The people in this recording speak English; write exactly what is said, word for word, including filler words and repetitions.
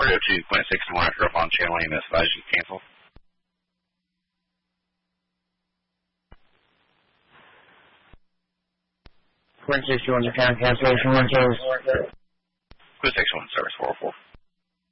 three oh two point six one after up on channel A M S advise you cancel. Point six one, account cancellation, one case. Point six one, service four oh four.